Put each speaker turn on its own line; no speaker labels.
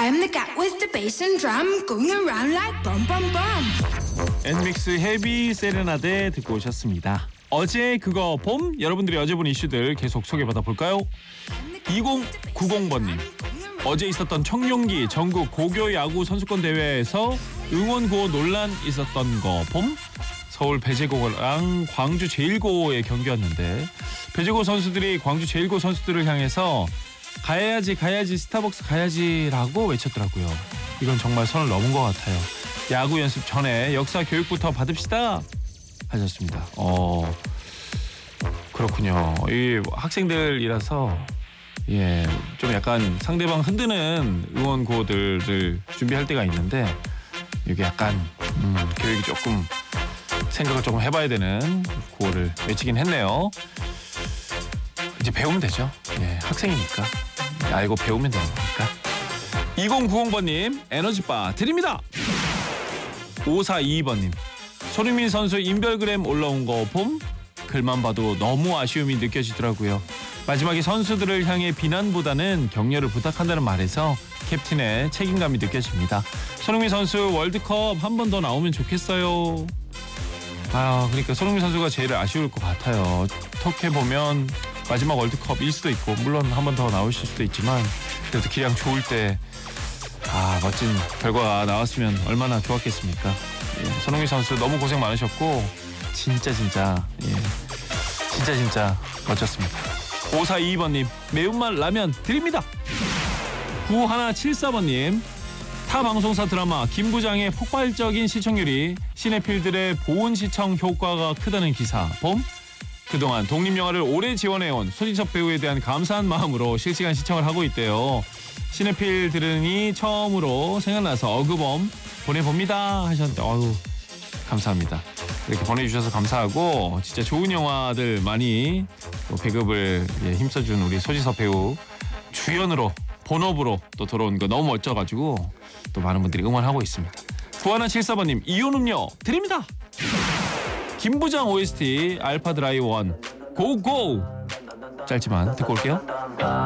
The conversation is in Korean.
I'm the cat with the bass and drum going around like bum bum bum.
엔믹스 헤비 세레나데 듣고 오셨습니다. 어제 그거 봄? 여러분들이 어제 본 이슈들 계속 소개받아 볼까요? 2090번님. 어제 있었던 청룡기 전국 고교 야구 선수권 대회에서 응원 구호 논란 있었던 거 봄? 서울 배제고랑 광주 제일고의 경기였는데 배제고 선수들이 광주 제일고 선수들을 향해서 가야지 스타벅스 가야지라고 외쳤더라고요. 이건 정말 선을 넘은 것 같아요. 야구 연습 전에 역사 교육부터 받읍시다 하셨습니다. 그렇군요. 이 학생들이라서 좀 약간 상대방 흔드는 응원 구호들을 준비할 때가 있는데 이게 약간 교육이 조금 생각을 조금 해봐야 되는 구호를 외치긴 했네요. 이제 배우면 되죠. 학생이니까 알고 배우면 되는 거니까. 2090번님 에너지바 드립니다. 5422번님 손흥민 선수 인별그램 올라온 거 봄? 글만 봐도 너무 아쉬움이 느껴지더라고요. 마지막에 선수들을 향해 비난보다는 격려를 부탁한다는 말에서 캡틴의 책임감이 느껴집니다. 손흥민 선수 월드컵 한 번 더 나오면 좋겠어요. 그러니까 손흥민 선수가 제일 아쉬울 것 같아요. 톡해 보면 마지막 월드컵일 수도 있고 물론 한 번 더 나오실 수도 있지만 그래도 기량 좋을 때 멋진 결과가 나왔으면 얼마나 좋았겠습니까. 손흥민 선수 너무 고생 많으셨고 진짜 멋졌습니다. 5422번님 매운맛 라면 드립니다. 9174번님 타 방송사 드라마 김부장의 폭발적인 시청률이 시네필들의 보온 시청 효과가 크다는 기사 봄? 그동안 독립영화를 오래 지원해온 소지섭 배우에 대한 감사한 마음으로 실시간 시청을 하고 있대요. 시네필들이 처음으로 생각나서 어그범 보내봅니다 하셨는데 감사합니다. 이렇게 보내주셔서 감사하고 진짜 좋은 영화들 많이 또 배급을 힘써준 우리 소지섭 배우 주연으로 본업으로 또 들어온 거 너무 멋져가지고 또 많은 분들이 응원하고 있습니다. 9174번님 이온 음료 드립니다. 김부장 OST 알파 드라이 원 고고 짧지만 듣고 올게요.